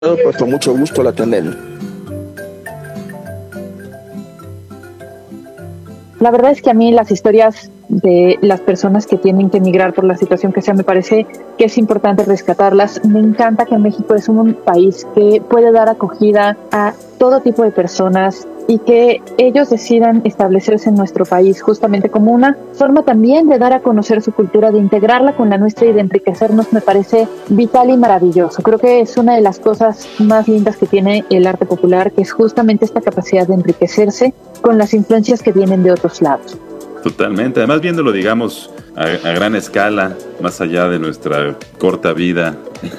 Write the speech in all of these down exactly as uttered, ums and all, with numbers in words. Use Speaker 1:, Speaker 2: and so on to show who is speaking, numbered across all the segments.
Speaker 1: Pues con mucho gusto la atendemos.
Speaker 2: La verdad es que a mí las historias de las personas que tienen que emigrar por la situación que sea, me parece que es importante rescatarlas. Me encanta que México es un país que puede dar acogida a todo tipo de personas y que ellos decidan establecerse en nuestro país justamente como una forma también de dar a conocer su cultura, de integrarla con la nuestra y de enriquecernos, me parece vital y maravilloso. Creo que es una de las cosas más lindas que tiene el arte popular, que es justamente esta capacidad de enriquecerse con las influencias que vienen de otros lados.
Speaker 3: Totalmente, además viéndolo, digamos, a, a gran escala, más allá de nuestra corta vida,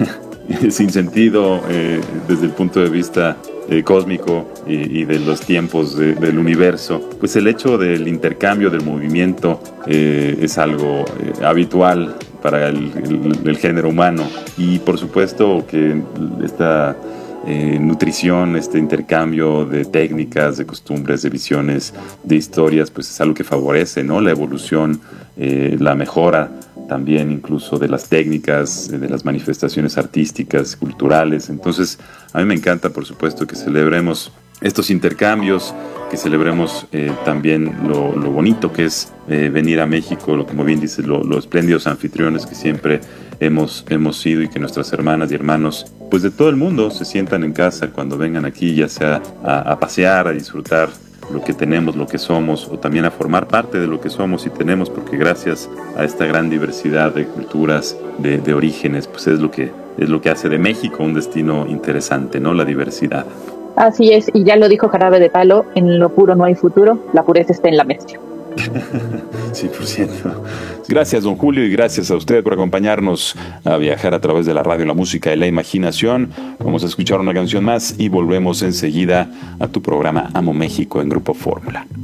Speaker 3: sin sentido eh, desde el punto de vista eh, cósmico y, y de los tiempos de, del universo, pues el hecho del intercambio, del movimiento, eh, es algo eh, habitual para el, el, el género humano. Y por supuesto que esta Eh, nutrición, este intercambio de técnicas, de costumbres, de visiones, de historias, pues es algo que favorece, ¿no? La evolución, eh, la mejora también incluso de las técnicas, de las manifestaciones artísticas, culturales. Entonces, a mí me encanta, por supuesto, que celebremos estos intercambios, que celebremos eh, también lo, lo bonito que es eh, venir a México, lo, como bien dices, lo, los espléndidos anfitriones que siempre hemos, hemos sido, y que nuestras hermanas y hermanos pues de todo el mundo se sientan en casa cuando vengan aquí, ya sea a, a pasear, a disfrutar lo que tenemos, lo que somos, o también a formar parte de lo que somos y tenemos, porque gracias a esta gran diversidad de culturas, de, de orígenes, pues es lo que es lo que hace de México un destino interesante, ¿no? La diversidad.
Speaker 2: Así es, y ya lo dijo Jarabe de Palo, en lo puro no hay futuro, la pureza está en la mezcla.
Speaker 3: cien por ciento.
Speaker 4: Gracias, don Julio, y gracias a usted por acompañarnos a viajar a través de la radio, la música y la imaginación. Vamos a escuchar una canción más y volvemos enseguida a tu programa Amo México en Grupo Fórmula.